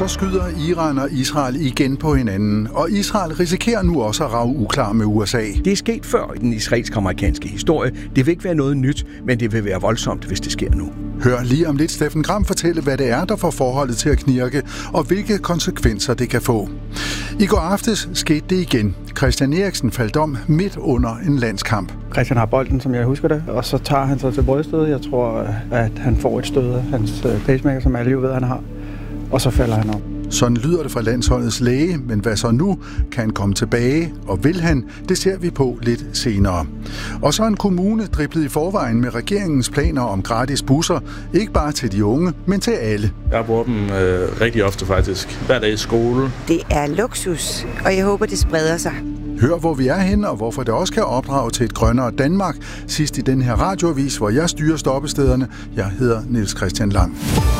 Så skyder Iran og Israel igen på hinanden, og Israel risikerer nu også at rage uklar med USA. Det er sket før i den israelsk-amerikanske historie. Det vil ikke være noget nyt, men det vil være voldsomt, hvis det sker nu. Hør lige om lidt Steffen Gram fortælle, hvad det er, der får forholdet til at knirke, og hvilke konsekvenser det kan få. I går aftes skete det igen. Christian Eriksen faldt om midt under en landskamp. Christian har bolden, som jeg husker det, og så tager han sig til bryststødet. Jeg tror, at han får et stød af hans pacemaker, som alle jo ved, han har. Og så falder han om. Sådan lyder det fra landsholdets læge, men hvad så nu? Kan han komme tilbage, og vil han? Det ser vi på lidt senere. Og så en kommune driblet i forvejen med regeringens planer om gratis busser, ikke bare til de unge, men til alle. Jeg bruger dem rigtig ofte faktisk, hver dag i skole. Det er luksus, og jeg håber, det spreder sig. Hør, hvor vi er henne, og hvorfor det også kan opdrage til et grønnere Danmark. Sidst i den her radioavis, hvor jeg styrer stoppestederne. Jeg hedder Niels Christian Lang.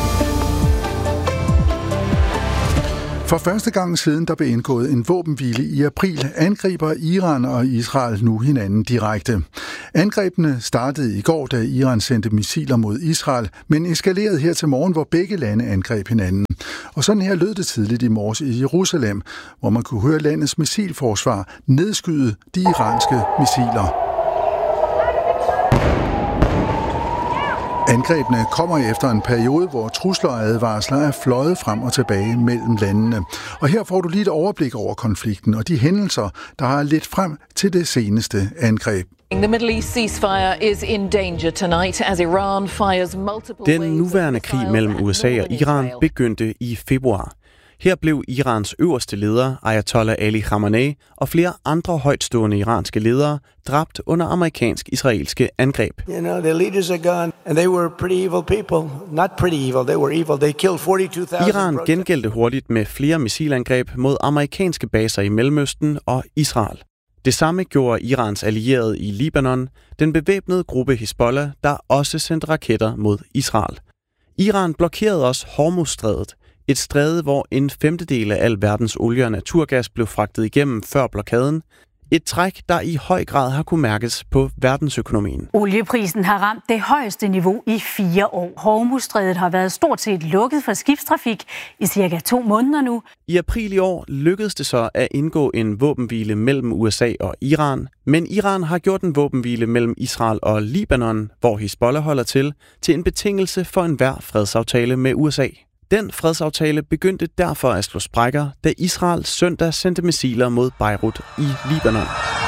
For første gang siden der blev indgået en våbenhvile i april, angriber Iran og Israel nu hinanden direkte. Angrebene startede i går, da Iran sendte missiler mod Israel, men eskalerede her til morgen, hvor begge lande angreb hinanden. Og sådan her lød det tidligt i morges i Jerusalem, hvor man kunne høre landets missilforsvar nedskyde de iranske missiler. Angrebene kommer efter en periode, hvor trusler og advarsler er fløjet frem og tilbage mellem landene. Og her får du lige et overblik over konflikten og de hændelser, der har ledt frem til det seneste angreb. The Middle East ceasefire is in danger tonight as Iran fires multiple. Den nuværende krig mellem USA og Iran begyndte i februar. Her blev Irans øverste leder, Ayatollah Ali Khamenei, og flere andre højtstående iranske ledere dræbt under amerikansk-israelske angreb. You know, the leaders are gone, and they were pretty evil people. Not pretty evil, they were evil. They killed 42,000. Iran gengældte hurtigt med flere missilangreb mod amerikanske baser i Mellemøsten og Israel. Det samme gjorde Irans allierede i Libanon, den bevæbnede gruppe Hezbollah, der også sendte raketter mod Israel. Iran blokerede også Hormuzstrædet, et stræde, hvor 1/5 af al verdens olie og naturgas blev fragtet igennem før blokaden. Et træk, der i høj grad har kunne mærkes på verdensøkonomien. Olieprisen har ramt det højeste niveau i 4 år. Hormuzstrædet har været stort set lukket for skibstrafik i cirka 2 måneder nu. I april i år lykkedes det så at indgå en våbenhvile mellem USA og Iran, men Iran har gjort en våbenhvile mellem Israel og Libanon, hvor Hezbollah holder til en betingelse for enhver fredsaftale med USA. Den fredsaftale begyndte derfor at slå sprækker, da Israel søndag sendte missiler mod Beirut i Libanon.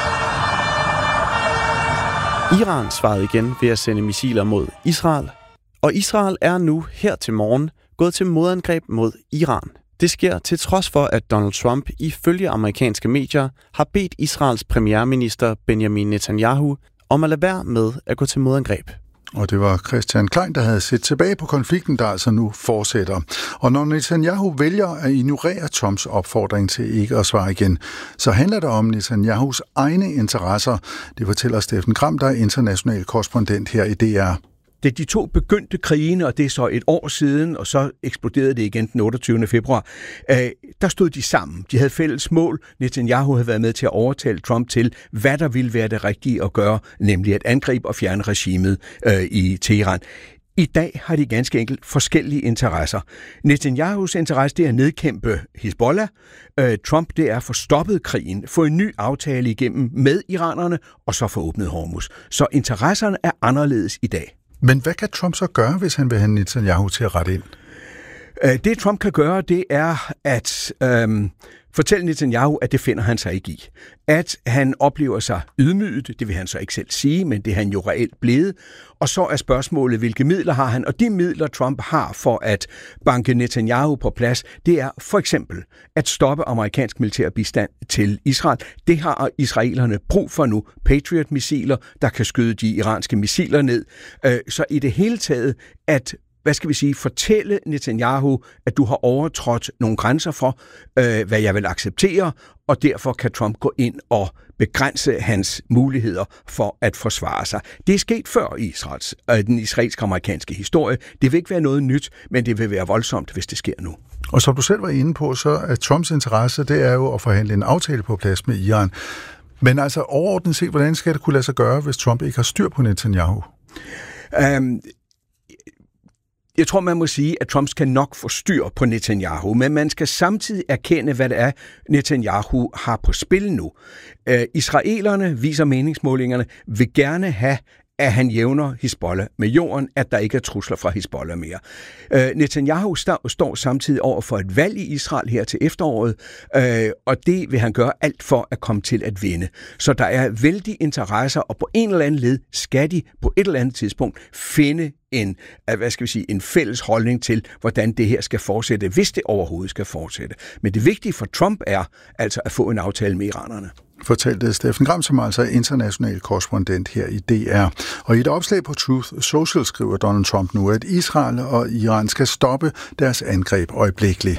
Iran svarede igen ved at sende missiler mod Israel, og Israel er nu her til morgen gået til modangreb mod Iran. Det sker til trods for, at Donald Trump ifølge amerikanske medier har bedt Israels premierminister Benjamin Netanyahu om at lade være med at gå til modangreb. Og det var Christian Klein, der havde set tilbage på konflikten, der altså nu fortsætter. Og når Netanyahu vælger at ignorere Trumps opfordring til ikke at svare igen, så handler det om Netanyahus egne interesser. Det fortæller Steffen Gram, der er international korrespondent her i DR. Da de to begyndte krigene, og det er så et år siden, og så eksploderede det igen den 28. februar, der stod de sammen. De havde fælles mål. Netanyahu havde været med til at overtale Trump til, hvad der ville være det rigtige at gøre, nemlig at angribe og fjerne regimet i Teheran. I dag har de ganske enkelt forskellige interesser. Netanyahus interesse det er at nedkæmpe Hezbollah. Trump det er at få stoppet krigen, få en ny aftale igennem med iranerne, og så få åbnet Hormuz. Så interesserne er anderledes i dag. Men hvad kan Trump så gøre, hvis han vil have Netanyahu til at rette ind? Det Trump kan gøre, det er at fortælle Netanyahu, at det finder han sig ikke i. At han oplever sig ydmyget, det vil han så ikke selv sige, men det er han jo reelt blevet. Og så er spørgsmålet, hvilke midler har han? Og de midler, Trump har for at banke Netanyahu på plads, det er for eksempel at stoppe amerikansk militær bistand til Israel. Det har israelerne brug for nu. Patriot-missiler, der kan skyde de iranske missiler ned. Så i det hele taget, at fortælle Netanyahu, at du har overtrådt nogle grænser for, hvad jeg vil acceptere, og derfor kan Trump gå ind og begrænse hans muligheder for at forsvare sig. Det er sket før i den israelsk-amerikanske historie. Det vil ikke være noget nyt, men det vil være voldsomt, hvis det sker nu. Og som du selv var inde på, så er Trumps interesse, det er jo at forhandle en aftale på plads med Iran. Men altså overordnet set, hvordan skal det kunne lade sig gøre, hvis Trump ikke har styr på Netanyahu? Jeg tror, man må sige, at Trump skal nok få styr på Netanyahu, men man skal samtidig erkende, hvad det er, Netanyahu har på spil nu. Israelerne, viser meningsmålingerne, vil gerne have, at han jævner Hizbollah med jorden, at der ikke er trusler fra Hizbollah mere. Netanyahu står samtidig over for et valg i Israel her til efteråret, og det vil han gøre alt for at komme til at vinde. Så der er vældige interesser, og på en eller anden led skal de på et eller andet tidspunkt finde en fælles holdning til, hvordan det her skal fortsætte, hvis det overhovedet skal fortsætte. Men det vigtige for Trump er altså at få en aftale med iranerne. Fortalte Steffen Gram, som altså er international korrespondent her i DR. Og i et opslag på Truth Social skriver Donald Trump nu, at Israel og Iran skal stoppe deres angreb øjeblikkeligt.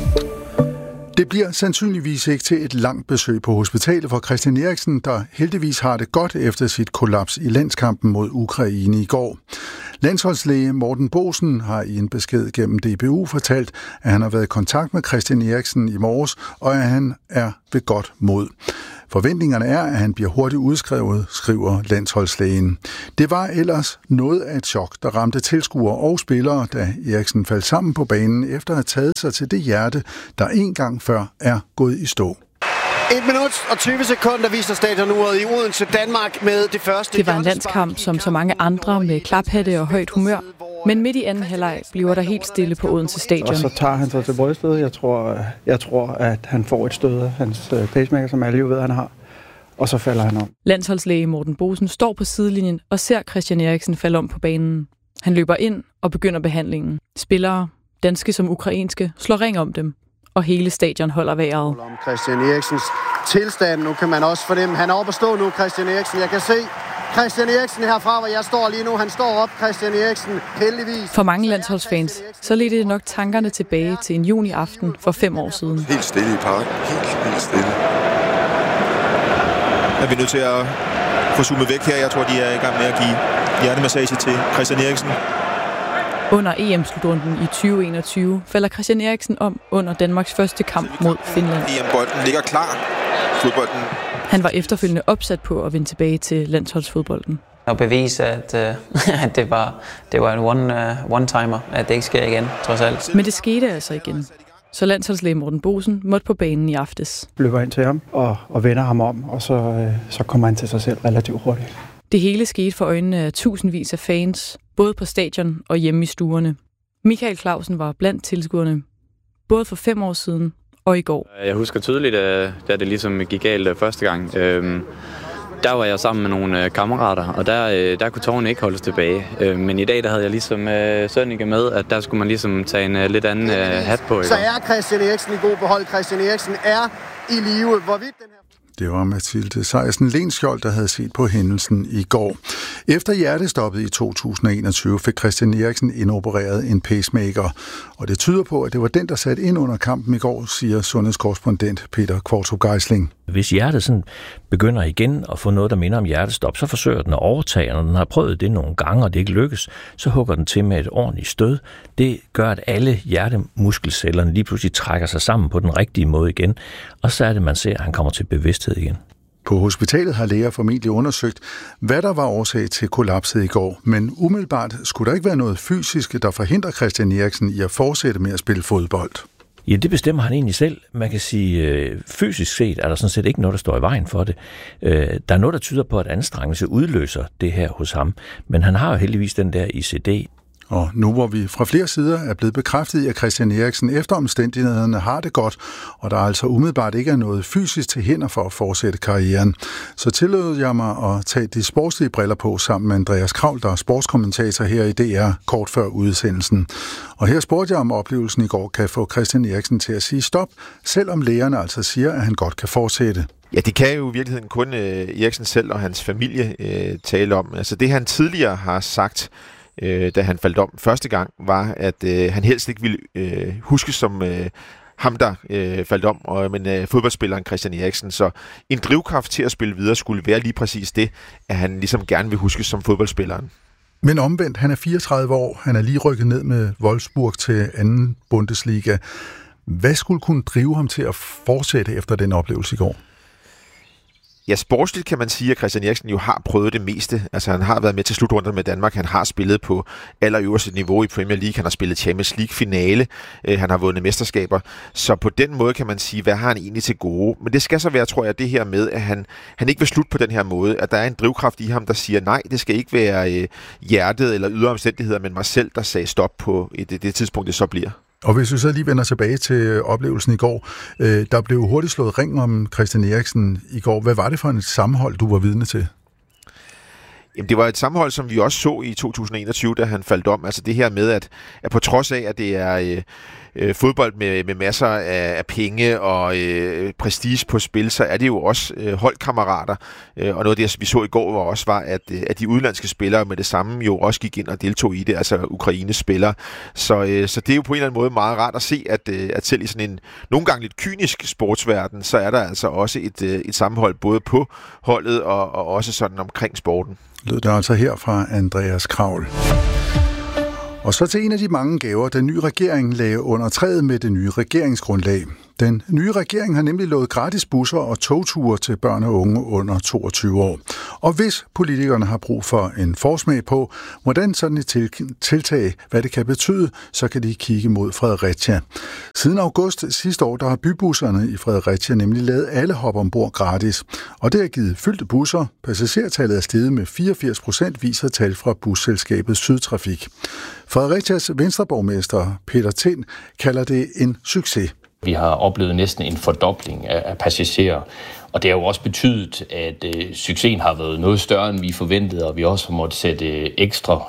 Det bliver sandsynligvis ikke til et langt besøg på hospitalet for Christian Eriksen, der heldigvis har det godt efter sit kollaps i landskampen mod Ukraine i går. Landsholdslæge Morten Boesen har i en besked gennem DBU fortalt, at han har været i kontakt med Christian Eriksen i morges, og at han er ved godt mod. Forventningerne er, at han bliver hurtigt udskrevet, skriver landsholdslægen. Det var ellers noget af et chok, der ramte tilskuere og spillere, da Eriksen faldt sammen på banen efter at have taget sig til det hjerte, der en gang før er gået i stå. 1 minut og 20 sekunder viser stadionuret i Odense, Danmark med det første. Det var en landskamp som så mange andre med klaphatte og højt humør. Men midt i anden halvleg bliver der helt stille på Odense Stadion. Og så tager han sig til brystet. Jeg tror, at han får et stød af hans pacemaker, som alle jo ved, han har. Og så falder han om. Landsholdslæge Morten Boesen står på sidelinjen og ser Christian Eriksen falde om på banen. Han løber ind og begynder behandlingen. Spillere, danske som ukrainske, slår ring om dem. Og hele stadion holder vejret. Om Christian Eriksens tilstand. Nu kan man også fornemme, han er oppe at stå nu, Christian Eriksen. Jeg kan se Christian Eriksen herfra, hvor jeg står lige nu. Han står op, Christian Eriksen, heldigvis. For mange landsholdsfans, så ledte det nok tankerne tilbage til en juni-aften for 5 år siden. Helt stille i parken. Helt stille. Er vi nødt til at få zoomet væk her? Jeg tror, de er i gang med at give hjertemassage til Christian Eriksen. Under EM-slutrunden i 2021 falder Christian Eriksen om under Danmarks første kamp mod Finland. EM-bolden ligger klar. Fodbolden. Han var efterfølgende opsat på at vende tilbage til landsholdsfodbolden. Og bevise, at det var en one-timer, at det ikke sker igen, trods alt. Men det skete altså igen. Så landsholdslæge Morten Boesen måtte på banen i aftes. Løber ind til ham og vender ham om, og så kommer han til sig selv relativt hurtigt. Det hele skete for øjnene af tusindvis af fans, både på stadion og hjemme i stuerne. Michael Clausen var blandt tilskuerne, både for 5 år siden og i går. Jeg husker tydeligt, da det ligesom gik galt første gang. Der var jeg sammen med nogle kammerater, og der kunne tårerne ikke holdes tilbage. Men i dag der havde jeg ligesom Sønneke med, at der skulle man ligesom tage en lidt anden hat på. Så er Christian Eriksen i god behold. Christian Eriksen er i live. Hvorvidt den her... Det var Mathilde Sejersen Lenskjold, der havde set på hændelsen i går. Efter hjertestoppet i 2021 fik Christian Eriksen indopereret en pacemaker, og det tyder på, at det var den, der satte ind under kampen i går, siger sundhedskorrespondent Peter Kvartrup Geisling. Hvis hjertet sådan begynder igen at få noget, der minder om hjertestop, så forsøger den at overtage, og når den har prøvet det nogle gange, og det ikke lykkes, så hugger den til med et ordentligt stød. Det gør, at alle hjertemuskelcellerne lige pludselig trækker sig sammen på den rigtige måde igen, og så er det, man ser, at han kommer til bevidsthed igen. På hospitalet har læger formentlig undersøgt, hvad der var årsag til kollapset i går, men umiddelbart skulle der ikke være noget fysisk, der forhindrer Christian Eriksen i at fortsætte med at spille fodbold. Ja, det bestemmer han egentlig selv. Man kan sige, fysisk set er der sådan set ikke noget, der står i vejen for det. Der er noget, der tyder på, at anstrengelse udløser det her hos ham, men han har jo heldigvis den der ICD. Og nu hvor vi fra flere sider er blevet bekræftet i, at Christian Eriksen efter omstændighederne har det godt, og der altså umiddelbart ikke er noget fysisk til hinder for at fortsætte karrieren, så tillod jeg mig at tage de sportslige briller på sammen med Andreas Kravl, der er sportskommentator her i DR kort før udsendelsen. Og her spurgte jeg om oplevelsen i går kan få Christian Eriksen til at sige stop, selvom lægerne altså siger, at han godt kan fortsætte. Ja, det kan jo i virkeligheden kun Eriksen selv og hans familie tale om. Altså det han tidligere har sagt, da han faldt om første gang, var, at han helst ikke ville huskes som ham, der faldt om, men fodboldspilleren Christian Eriksen. Så en drivkraft til at spille videre skulle være lige præcis det, at han ligesom gerne vil huskes som fodboldspilleren. Men omvendt, han er 34 år, han er lige rykket ned med Wolfsburg til anden Bundesliga. Hvad skulle kunne drive ham til at fortsætte efter den oplevelse i går? Ja, sportsligt kan man sige, at Christian Eriksen jo har prøvet det meste. Altså han har været med til slutrunden med Danmark, han har spillet på allerøverste niveau i Premier League, han har spillet Champions League-finale, han har vundet mesterskaber. Så på den måde kan man sige, hvad har han egentlig til gode? Men det skal så være, tror jeg, det her med, at han ikke vil slutte på den her måde. At der er en drivkraft i ham, der siger, nej, det skal ikke være hjertet eller ydre omstændigheder, men mig selv, der sagde stop på det tidspunkt, det så bliver. Og hvis vi så lige vender tilbage til oplevelsen i går, der blev hurtigt slået ring om Christian Eriksen i går. Hvad var det for et sammenhold, du var vidne til? Jamen, det var et sammenhold, som vi også så i 2021, da han faldt om. Altså det her med, at på trods af, at det er fodbold med masser af penge og prestige på spil, så er det jo også holdkammerater. Og noget af det, vi så i går, var, at de udenlandske spillere med det samme jo også gik ind og deltog i det, altså Ukraines spillere. Så det er jo på en eller anden måde meget rart at se, at selv i sådan en nogle gange lidt kynisk sportsverden, så er der altså også et sammenhold både på holdet og også sådan omkring sporten. Lød der altså her fra Andreas Kravl. Og så til en af de mange gaver, den nye regering lagde under træet med det nye regeringsgrundlag. Den nye regering har nemlig lovet gratis busser og togture til børn og unge under 22 år. Og hvis politikerne har brug for en forsmag på, hvordan sådan et tiltag, hvad det kan betyde, så kan de kigge mod Fredericia. Siden august sidste år, der har bybusserne i Fredericia nemlig lavet alle hop ombord gratis. Og det har givet fyldte busser. Passagertallet er steget med 84%, viser tal fra busselskabet Sydtrafik. Fredericias venstreborgmester Peter Tind kalder det en succes. Vi har oplevet næsten en fordobling af passagerer, og det har jo også betydet, at succesen har været noget større, end vi forventede, og vi også har måttet sætte ekstra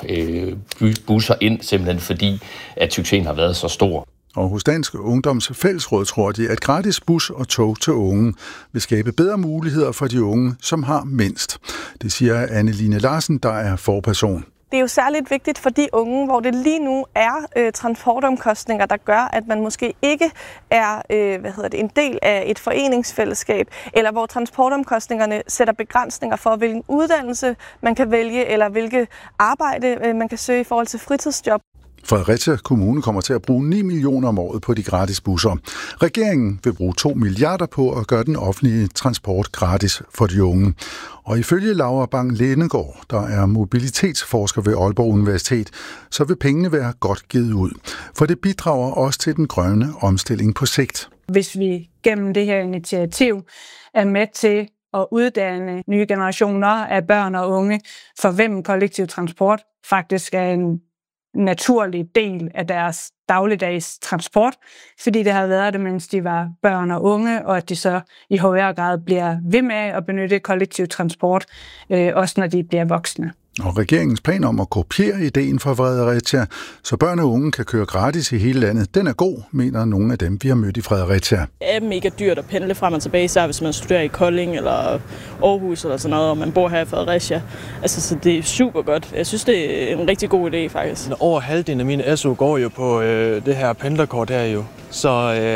busser ind, simpelthen fordi, at succesen har været så stor. Og hos Dansk Ungdoms Fællesråd tror de, at gratis bus og tog til unge vil skabe bedre muligheder for de unge, som har mindst. Det siger Anne-Line Larsen, der er forperson. Det er jo særligt vigtigt for de unge, hvor det lige nu er transportomkostninger, der gør, at man måske ikke er en del af et foreningsfællesskab, eller hvor transportomkostningerne sætter begrænsninger for, hvilken uddannelse man kan vælge, eller hvilke arbejde man kan søge i forhold til fritidsjob. Fredericia Kommune kommer til at bruge 9 millioner om året på de gratis busser. Regeringen vil bruge 2 milliarder på at gøre den offentlige transport gratis for de unge. Og ifølge Laura Bang-Lennegaard, der er mobilitetsforsker ved Aalborg Universitet, så vil pengene være godt givet ud. For det bidrager også til den grønne omstilling på sigt. Hvis vi gennem det her initiativ er med til at uddanne nye generationer af børn og unge, for hvem kollektiv transport faktisk er en naturlig del af deres dagligdags transport, fordi det har været det, mens de var børn og unge, og at de så i højere grad bliver ved med at benytte kollektiv transport, også når de bliver voksne. Og regeringens plan om at kopiere ideen fra Fredericia, så børn og unge kan køre gratis i hele landet, den er god, mener nogle af dem, vi har mødt i Fredericia. Det er mega dyrt at pendle frem og tilbage, især hvis man studerer i Kolding eller Aarhus eller sådan noget, og man bor her i Fredericia. Altså, så det er super godt. Jeg synes, det er en rigtig god idé, faktisk. Over halvdelen af mine SU går jo på det her pendlerkort her jo. Så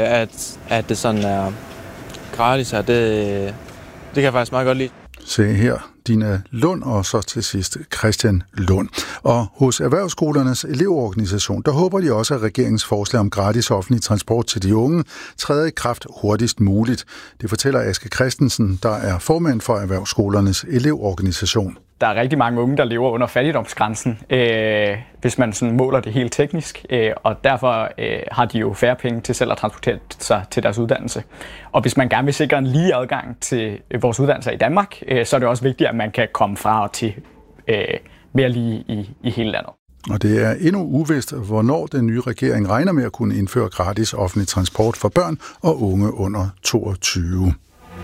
at det sådan er gratis her, det kan jeg faktisk meget godt lide. Se her, Dina Lund og så til sidst Christian Lund. Og hos Erhvervsskolernes elevorganisation, der håber de også, at regeringens forslag om gratis offentlig transport til de unge træder i kraft hurtigst muligt. Det fortæller Aske Christensen, der er formand for Erhvervsskolernes elevorganisation. Der er rigtig mange unge, der lever under fattigdomsgrænsen, hvis man sådan måler det helt teknisk, og derfor har de jo færre penge til selv at transportere sig til deres uddannelse. Og hvis man gerne vil sikre en lige adgang til vores uddannelser i Danmark, så er det også vigtigt, at man kan komme fra og til mere lige i hele landet. Og det er endnu uvist, hvornår den nye regering regner med at kunne indføre gratis offentlig transport for børn og unge under 22.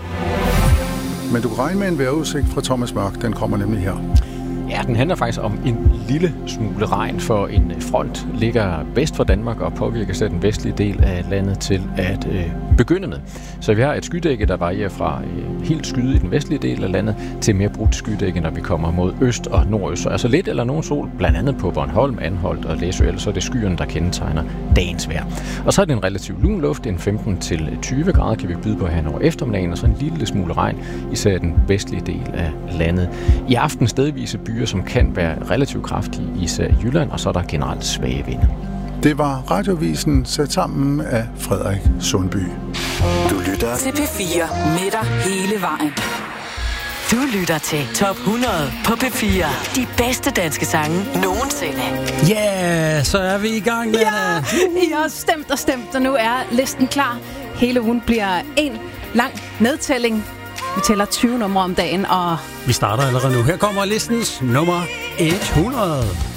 Men du kan regne med en vejrudsigt fra Thomas Mørk, den kommer nemlig her. Ja, den handler faktisk om en lille smule regn, for en front ligger vest for Danmark og påvirker sig den vestlige del af landet til at begynde med. Så vi har et skydække, der varierer fra helt skyde i den vestlige del af landet til mere brudt skydække, når vi kommer mod øst og nordøst. Så altså lidt eller nogen sol, blandt andet på Bornholm, Anholt og Læsø, ellers så er det skyerne, der kendetegner dagens vejr. Og så er det en relativt lun luft, en 15-20 grader kan vi byde på her over eftermiddagen, og så en lille smule regn, især den vestlige del af landet. I aften stedvise byer, som kan være relativt kraftige, især i Jylland, og så er der generelt svage vinde. Det var Radiovisen sat sammen af Frederik Sundby. Du lytter til P4 med dig hele vejen. Du lytter til Top 100 på P4. De bedste danske sange nogensinde. Ja, så er vi i gang med det. I har stemt, og nu er listen klar. Hele ugen bliver en lang nedtælling. Vi tæller 20 numre om dagen, og vi starter allerede nu. Her kommer listens nummer 100.